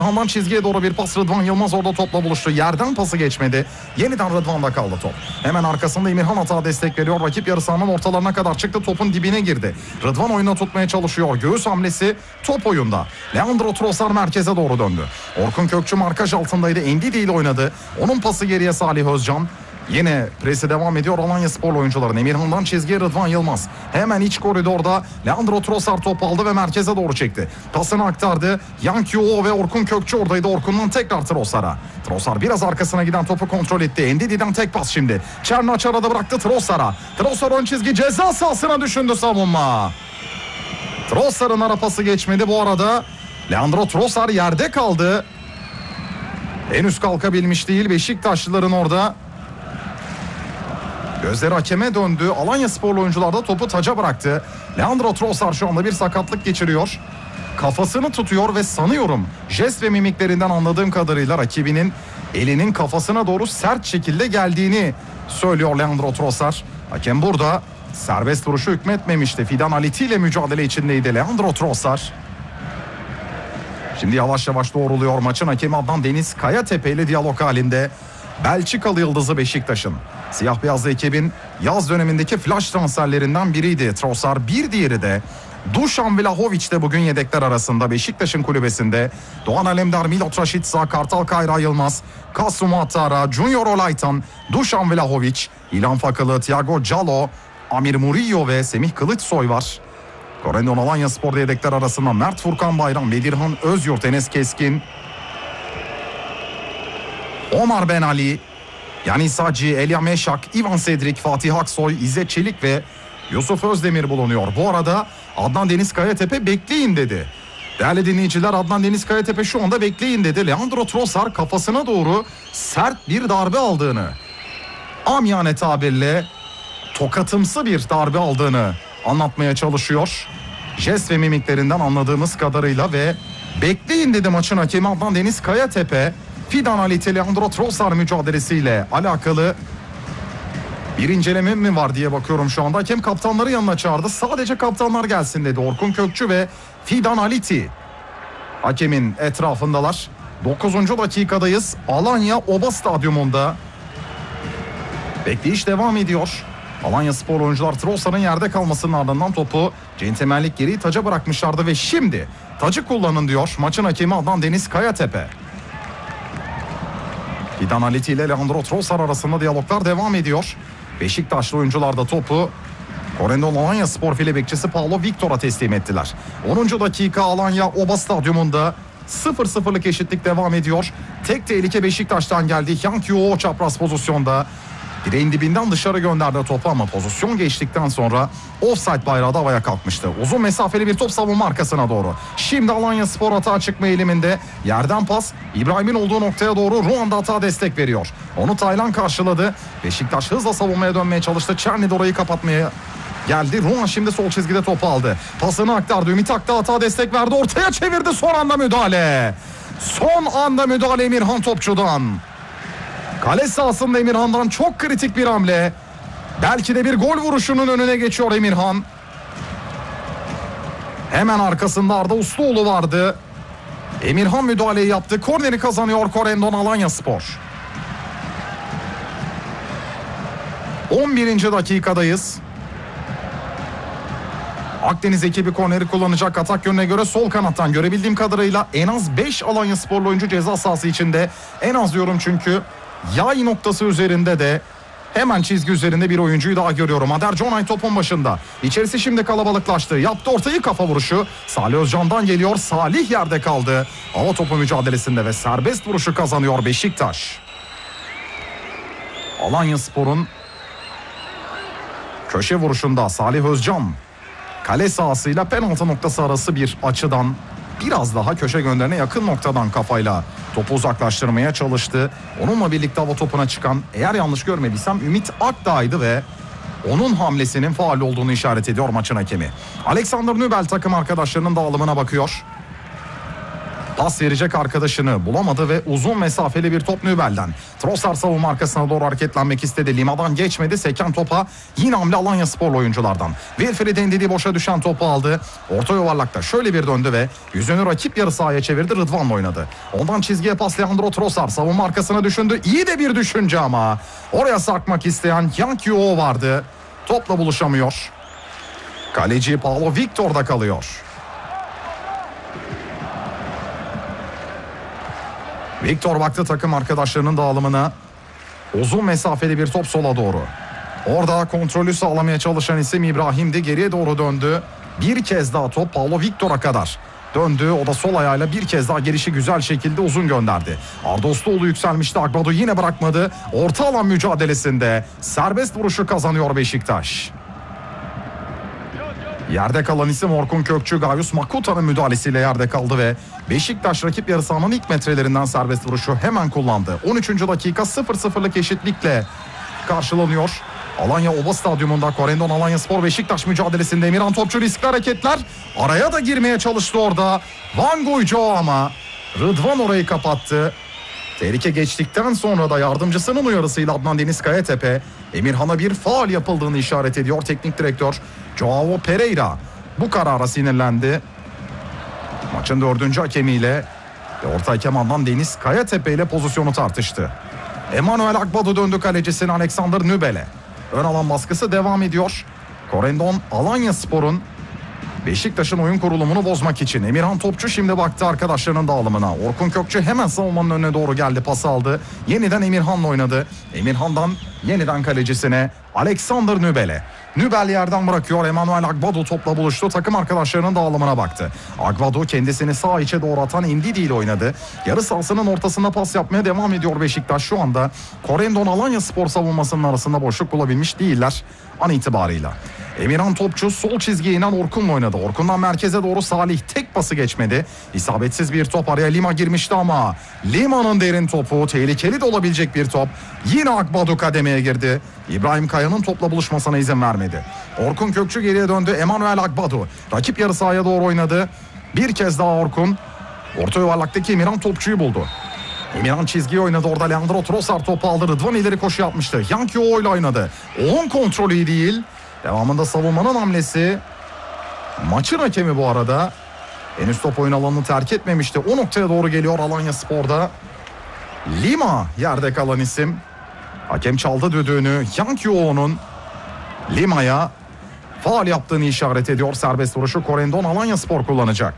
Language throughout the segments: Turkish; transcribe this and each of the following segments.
Emirhan'dan çizgiye doğru bir pas, Rıdvan Yılmaz orada topla buluştu. Yerden pası geçmedi. Yeniden Rıdvan'da kaldı top. Hemen arkasında Emirhan hata destek veriyor. Rakip yarı sahanın ortalarına kadar çıktı. Topun dibine girdi. Rıdvan oyuna tutmaya çalışıyor. Göğüs hamlesi top oyunda. Leandro Trossard merkeze doğru döndü. Orkun Kökçü markaj altındaydı. Endidi ile oynadı. Onun pası geriye Salih Özcan. Yine presi devam ediyor Alanyaspor oyuncuların. Emirhan'dan çizgiye Rıdvan Yılmaz. Hemen iç koridorda Leandro Trossard top aldı ve merkeze doğru çekti. Pasını aktardı. Yang Yuo ve Orkun Kökçü oradaydı. Orkun'dan tekrar Trossard'a. Trossard biraz arkasına giden topu kontrol etti. Endidi'den tek pas şimdi. Çernaç arada bıraktı Trossard'a. Trossard ön çizgi ceza sahasına düşündü savunma. Trossard'ın ara pası geçmedi bu arada. Leandro Trossard yerde kaldı. Henüz kalkabilmiş değil Beşiktaşlıların orada. Gözleri hakeme döndü. Alanyasporlu oyuncular da topu taca bıraktı. Leandro Trossard şu anda bir sakatlık geçiriyor. Kafasını tutuyor ve sanıyorum jest ve mimiklerinden anladığım kadarıyla rakibinin elinin kafasına doğru sert şekilde geldiğini söylüyor Leandro Trossard. Hakem burada serbest vuruşu hükmetmemişti. Fidan Aliti ile mücadele içindeydi Leandro Trossard. Şimdi yavaş yavaş doğruluyor. Maçın hakemi Adnan Deniz Kayatepe ile diyalog halinde. Belçikalı yıldızı Beşiktaş'ın. Siyah beyazlı ekibin yaz dönemindeki flash transferlerinden biriydi Trossard. Bir diğeri de Dušan Vlahović de bugün yedekler arasında Beşiktaş'ın kulübesinde. Doğan Alemdar, Milot Rashica, Kartal Kayra Yılmaz, Kasum Attara, Junior Olaytan, Dušan Vlahović, İlhan Fakılı, Thiago Callo, Amir Murillo ve Semih Kılıçsoy var. Korendon Alanyaspor'da yedekler arasında Mert Furkan Bayram, Bedirhan Özyurt, Enes Keskin, Omar Ben Ali, Yanis Hacı, Elia Meşak, Ivan Sedrik, Fatih Aksoy, İzzet Çelik ve Yusuf Özdemir bulunuyor. Bu arada Adnan Deniz Kayatepe bekleyin dedi. Değerli dinleyiciler, Adnan Deniz Kayatepe şu anda bekleyin dedi. Leandro Trossard kafasına doğru sert bir darbe aldığını, amiyane tabirle tokatımsı bir darbe aldığını anlatmaya çalışıyor. Jest ve mimiklerinden anladığımız kadarıyla ve bekleyin dedi maçın hakemi Adnan Deniz Kayatepe. Fidan Aliti Leandro Trossard mücadelesiyle alakalı bir inceleme mi var diye bakıyorum şu anda. Hakem kaptanları yanına çağırdı. Sadece kaptanlar gelsin dedi. Orkun Kökçü ve Fidan Aliti hakemin etrafındalar. 9. dakikadayız. Alanya Oba Stadyumunda. Bekleyiş devam ediyor. Alanyaspor oyuncular Trossard'ın yerde kalmasının ardından topu centilmenlik geriyi taca bırakmışlardı ve şimdi tacı kullanın diyor maçın hakemi Adnan Deniz Kayatepe. Fidan Aliti ile Leandro Trossard arasında diyaloglar devam ediyor. Beşiktaşlı oyuncular da topu Korendon Alanyaspor file bekçisi Paulo Victor'a teslim ettiler. 10. dakika Alanya Oba Stadyumunda 0-0'lık eşitlik devam ediyor. Tek tehlike Beşiktaş'tan geldi. Yang Yuo çapraz pozisyonda. Direğin dibinden dışarı gönderdi topu ama pozisyon geçtikten sonra offside bayrağı da havaya kalkmıştı. Uzun mesafeli bir top savunma arkasına doğru. Şimdi Alanyaspor hata çıkma eğiliminde. Yerden pas İbrahim'in olduğu noktaya doğru Ruanda hata destek veriyor. Onu Taylan karşıladı. Beşiktaş hızla savunmaya dönmeye çalıştı. Çernid orayı kapatmaya geldi. Ruan şimdi sol çizgide topu aldı. Pasını aktardı. Ümit Akta hata destek verdi. Ortaya çevirdi. Son anda müdahale. Son anda müdahale Emirhan topçudan. Kale sahasında Emirhan'dan çok kritik bir hamle. Belki de bir gol vuruşunun önüne geçiyor Emirhan. Hemen arkasında Arda Usluoğlu vardı. Emirhan müdahaleyi yaptı. Korneri kazanıyor Korendon Alanyaspor. 11. dakikadayız. Akdeniz ekibi korneri kullanacak. Atak yönüne göre sol kanattan görebildiğim kadarıyla en az 5 Alanyasporlu oyuncu ceza sahası içinde. En az diyorum çünkü yay noktası üzerinde de hemen çizgi üzerinde bir oyuncuyu daha görüyorum. Ader Conay topun başında. İçerisi şimdi kalabalıklaştı. Yaptı ortayı, kafa vuruşu. Salih Özcan'dan geliyor. Salih yerde kaldı. Hava topu mücadelesinde ve serbest vuruşu kazanıyor Beşiktaş. Alanyaspor'un köşe vuruşunda Salih Özcan kale sahasıyla penaltı noktası arası bir açıdan biraz daha köşe gönderine yakın noktadan kafayla topu uzaklaştırmaya çalıştı. Onunla birlikte hava topuna çıkan, eğer yanlış görmediysem, Ümit Akdağ'ydı ve onun hamlesinin faul olduğunu işaret ediyor maçın hakemi. Alexander Nübel takım arkadaşlarının dağılımına bakıyor. Pas verecek arkadaşını bulamadı ve uzun mesafeli bir top Nübel'den. Trossard savunma arkasına doğru hareketlenmek istedi. Lima'dan geçmedi. Seken topa yine hamle Alanyasporlu oyunculardan. Wilfried Ndidi boşa düşen topu aldı. Orta yuvarlakta şöyle bir döndü ve yüzünü rakip yarı sahaya çevirdi. Rıdvan'la oynadı. Ondan çizgiye pas Leandro Trossard savunma arkasına düşündü. İyi de bir düşünce ama oraya sarkmak isteyen Yang Yuo vardı. Topla buluşamıyor. Kaleci Paulo Victor'da kalıyor. Victor baktı takım arkadaşlarının dağılımına. Uzun mesafeli bir top sola doğru. Orada kontrolü sağlamaya çalışan isim İbrahim'di. Geriye doğru döndü. Bir kez daha top Paulo Victor'a kadar döndü. O da sol ayağıyla bir kez daha gelişi güzel şekilde uzun gönderdi. Arda Usluoğlu yükselmişti. Agbadu yine bırakmadı. Orta alan mücadelesinde serbest vuruşu kazanıyor Beşiktaş. Yerde kalan isim Orkun Kökçü. Gayus Makuta'nın müdahalesiyle yerde kaldı ve Beşiktaş rakip yarı sahanın ilk metrelerinden serbest vuruşu hemen kullandı. 13. dakika 0-0'lık eşitlikle karşılanıyor. Alanya Oba Stadyumunda Korendon Alanyaspor Beşiktaş mücadelesinde Emirhan Topçu riskli hareketler. Araya da girmeye çalıştı orada. Van Guijo ama Rıdvan orayı kapattı. Tehlike geçtikten sonra da yardımcısının uyarısıyla Adnan Deniz Kayatepe Emirhan'a bir faul yapıldığını işaret ediyor. Teknik direktör Joao Pereira bu karara sinirlendi. Maçın 4. hakemiyle orta hakem Adnan Deniz Kayatepe ile pozisyonu tartıştı. Emmanuel Agbadu döndü kalecisine Alexander Nübel'e. Ön alan baskısı devam ediyor. Korendon Alanyaspor'un Beşiktaş'ın oyun kurulumunu bozmak için. Emirhan Topçu şimdi baktı arkadaşlarının dağılımına. Orkun Kökçü hemen savunmanın önüne doğru geldi, pas aldı. Yeniden Emirhan'la oynadı. Emirhan'dan yeniden kalecisine Alexander Nübel'e. Nübel yerden bırakıyor. Emmanuel Agbadu topla buluştu. Takım arkadaşlarının dağılımına baktı. Agbadu kendisini sağ içe doğru atan Ndidi ile oynadı. Yarı sahasının ortasında pas yapmaya devam ediyor Beşiktaş. Şu anda Korendon Alanyaspor savunmasının arasında boşluk bulabilmiş değiller an itibarıyla. Emirhan Topçu sol çizgiye inen Orkun'la oynadı. Orkun'dan merkeze doğru Salih tek pası geçmedi. İsabetsiz bir top, araya Lima girmişti ama Lima'nın derin topu, tehlikeli de olabilecek bir top. Yine Agbadu kademeye girdi. İbrahim Kaya'nın topla buluşmasına izin vermedi. Orkun Kökçü geriye döndü. Emmanuel Agbadu rakip yarı sahaya doğru oynadı. Bir kez daha Orkun orta yuvarlaktaki Emirhan Topçu'yu buldu. Emirhan çizgiye oynadı, orada Leandro Trossard topu aldı. Rıdvan ileri koşu yapmıştı. Yang Yuo ile oynadı. Onun kontrolü iyi değil. Devamında savunmanın hamlesi. Maçın hakemi bu arada henüz top oyun alanını terk etmemişti. O noktaya doğru geliyor Alanyaspor'da. Lima yerde kalan isim. Hakem çaldı düdüğünü. Yang Yuo'nun Lima'ya faul yaptığını işaret ediyor. Serbest vuruşu Korendon Alanyaspor kullanacak.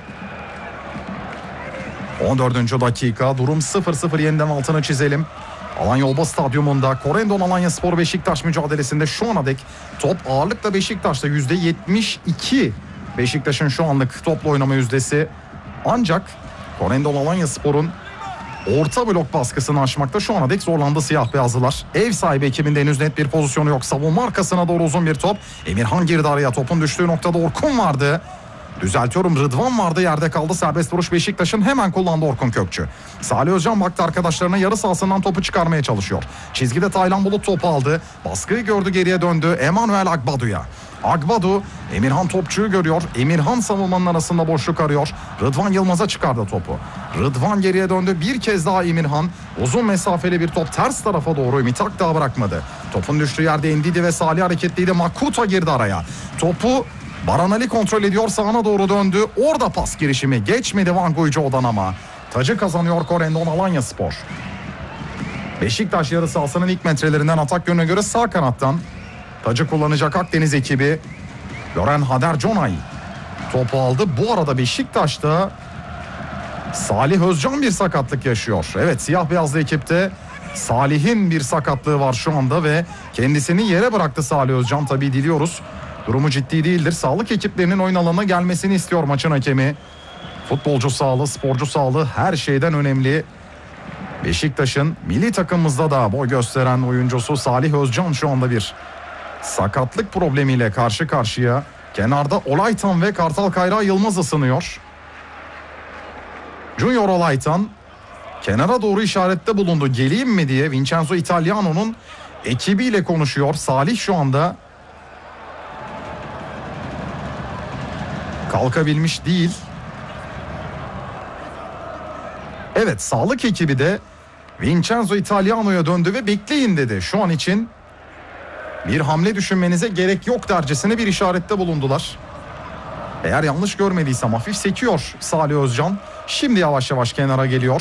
14. dakika, durum 0-0, yeniden altını çizelim. Alanya Oba Stadyumunda Korendon Alanyaspor Beşiktaş mücadelesinde şu ana dek top ağırlıkla Beşiktaş'ta %72 Beşiktaş'ın şu anlık topla oynama yüzdesi. Ancak Korendon Alanyaspor'un orta blok baskısını aşmakta şu ana dek zorlandı siyah beyazlılar. Ev sahibi ekibinde henüz net bir pozisyonu yok. Savunma arkasına doğru uzun bir top. Emirhan girdi araya, topun düştüğü noktada Orkun vardı. Düzeltiyorum, Rıdvan vardı, yerde kaldı. Serbest vuruş Beşiktaş'ın, hemen kullandı Orkun Kökçü. Salih Özcan baktı arkadaşlarına, yarı sahasından topu çıkarmaya çalışıyor. Çizgide Taylan Bulut topu aldı. Baskıyı gördü, geriye döndü. Emmanuel Agbadu'ya. Agbadu Emirhan Topçu'yu görüyor. Emirhan savunmanın arasında boşluk arıyor. Rıdvan Yılmaz'a çıkardı topu. Rıdvan geriye döndü. Bir kez daha Emirhan. Uzun mesafeli bir top ters tarafa doğru. Ümit Akdağ bırakmadı. Topun düştüğü yerde Ndidi ve Salih hareketliydi. Makuta girdi araya. Topu Baran Ali kontrol ediyor. Sağına doğru döndü. Orada pas girişimi geçmedi Van Guijo'dan ama tacı kazanıyor Korendon Alanyaspor. Beşiktaş yarı sahasının ilk metrelerinden atak yönüne göre sağ kanattan tacı kullanacak Akdeniz ekibi. Gören Hader Conay topu aldı. Bu arada Beşiktaş'ta Salih Özcan bir sakatlık yaşıyor. Evet, siyah beyazlı ekipte Salih'in bir sakatlığı var şu anda ve kendisini yere bıraktı Salih Özcan. Tabii diliyoruz durumu ciddi değildir. Sağlık ekiplerinin oyun alanına gelmesini istiyor maçın hakemi. Futbolcu sağlığı, sporcu sağlığı her şeyden önemli. Beşiktaş'ın milli takımımızda da boy gösteren oyuncusu Salih Özcan şu anda bir sakatlık problemiyle karşı karşıya. Kenarda Olaytan ve Kartal Kayra Yılmaz ısınıyor. Junior Olaytan kenara doğru işarette bulundu. Geleyim mi diye Vincenzo Italiano'nun ekibiyle konuşuyor. Salih şu anda kalkabilmiş değil. Evet, sağlık ekibi de Vincenzo Italiano'ya döndü ve bekleyin dedi. Şu an için bir hamle düşünmenize gerek yok dercesine bir işarette bulundular. Eğer yanlış görmediysem hafif sekiyor Salih Özcan. Şimdi yavaş yavaş kenara geliyor.